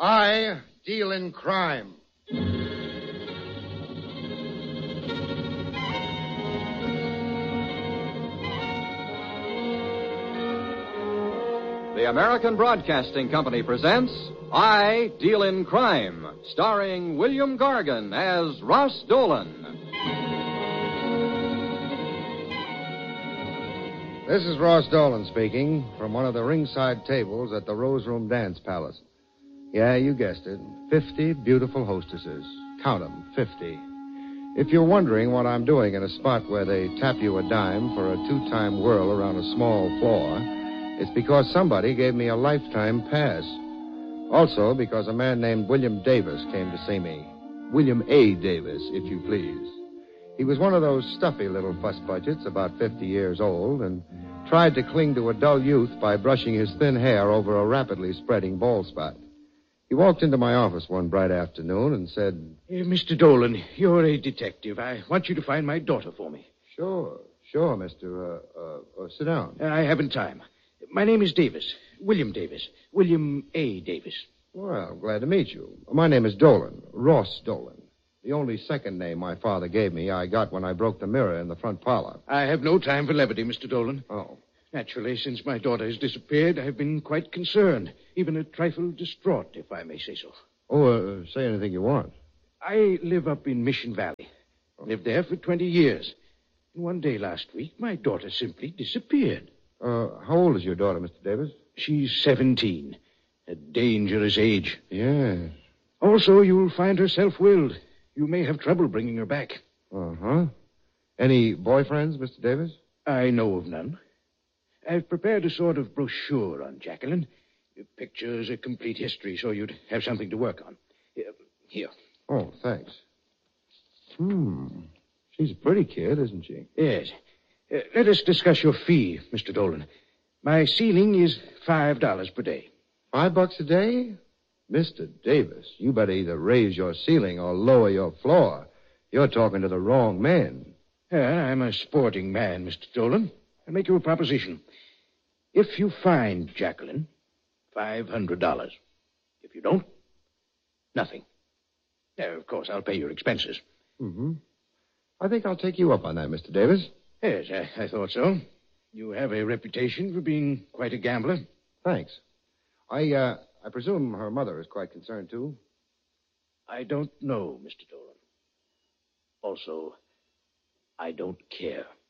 I deal in crime. The American Broadcasting Company presents I Deal in Crime, starring William Gargan as Ross Dolan. This is Ross Dolan speaking from one of the ringside tables at the Rose Room Dance Palace. Yeah, you guessed it. 50 beautiful hostesses. Count 'em, 50. If you're wondering what I'm doing in a spot where they tap you a dime for a two-time whirl around a small floor, it's because somebody gave me a lifetime pass. Also because a man named William Davis came to see me. William A. Davis, if you please. He was one of those stuffy little fuss budgets, about 50 years old, and tried to cling to a dull youth by brushing his thin hair over a rapidly spreading bald spot. He walked into my office one bright afternoon and said, Mr. Dolan, you're a detective. I want you to find my daughter for me. Sure, Mr. Sit down. I haven't time. My name is Davis. William Davis. William A. Davis. Well, glad to meet you. My name is Dolan, Ross Dolan. The only second name my father gave me I got when I broke the mirror in the front parlor. I have no time for levity, Mr. Dolan. Oh. Naturally, since my daughter has disappeared, I've been quite concerned, even a trifle distraught, if I may say so. Oh, say anything you want. I live up in Mission Valley. Lived there for 20 years. And one day last week, my daughter simply disappeared. How old is your daughter, Mr. Davis? She's 17. A dangerous age. Yes. Also, you'll find her self-willed. You may have trouble bringing her back. Uh-huh. Any boyfriends, Mr. Davis? I know of none. I've prepared a sort of brochure on Jacqueline. It pictures a complete history so you'd have something to work on. Here. Oh, thanks. She's a pretty kid, isn't she? Yes. Let us discuss your fee, Mr. Dolan. My ceiling is $5 per day. $5 a day? Mr. Davis, you better either raise your ceiling or lower your floor. You're talking to the wrong man. I'm a sporting man, Mr. Dolan. I'll make you a proposition. If you find Jacqueline, $500. If you don't, nothing. Of course, I'll pay your expenses. Mm-hmm. I think I'll take you up on that, Mr. Davis. Yes, I thought so. You have a reputation for being quite a gambler. Thanks. I presume her mother is quite concerned, too? I don't know, Mr. Dolan. Also, I don't care.